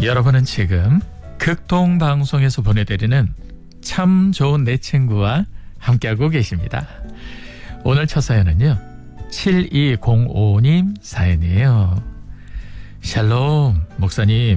여러분은 지금 극동방송에서 보내드리는 참 좋은 내 친구와 함께하고 계십니다. 오늘 첫 사연은요, 7205님 사연이에요. 샬롬 목사님,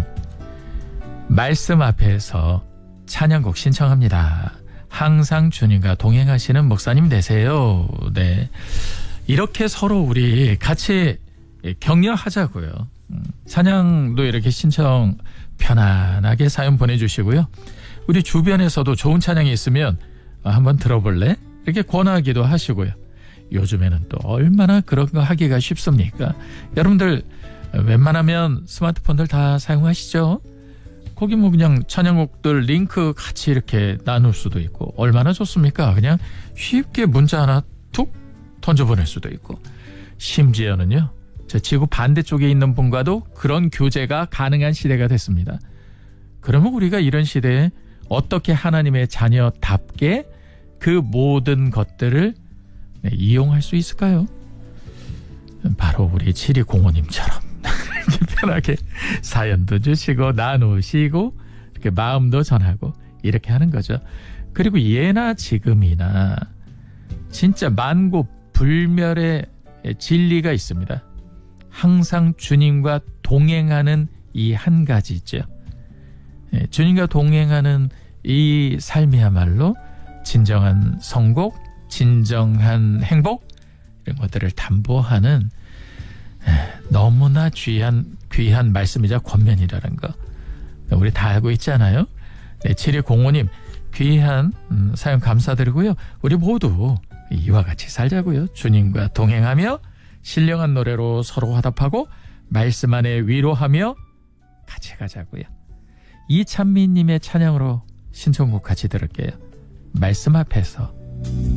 말씀 앞에서 찬양곡 신청합니다. 항상 주님과 동행하시는 목사님 되세요. 네, 이렇게 서로 우리 같이 격려하자고요. 찬양도 이렇게 신청 편안하게 사연 보내주시고요. 우리 주변에서도 좋은 찬양이 있으면 한번 들어볼래? 이렇게 권하기도 하시고요. 요즘에는 또 얼마나 그런 거 하기가 쉽습니까? 여러분들 웬만하면 스마트폰들 다 사용하시죠? 거기 뭐 그냥 찬양곡들 링크 같이 이렇게 나눌 수도 있고 얼마나 좋습니까? 그냥 쉽게 문자 하나 툭 던져보낼 수도 있고, 심지어는요, 저 지구 반대쪽에 있는 분과도 그런 교제가 가능한 시대가 됐습니다. 그러면 우리가 이런 시대에 어떻게 하나님의 자녀답게 그 모든 것들을 이용할 수 있을까요? 바로 우리 7205님처럼 이렇게 편하게 사연도 주시고 나누시고 이렇게 마음도 전하고 이렇게 하는 거죠. 그리고 예나 지금이나 진짜 만고불멸의 진리가 있습니다. 항상 주님과 동행하는 이 한 가지죠. 주님과 동행하는 이 삶이야말로 진정한 성공, 진정한 행복, 이런 것들을 담보하는 너무나 귀한 말씀이자 권면이라는 거 우리 다 알고 있잖아요. 네, 7205님 귀한 사연 감사드리고요. 우리 모두 이와 같이 살자고요. 주님과 동행하며 신령한 노래로 서로 화답하고 말씀 안에 위로하며 같이 가자고요. 이찬미님의 찬양으로 신청곡 같이 들을게요. 말씀 앞에서.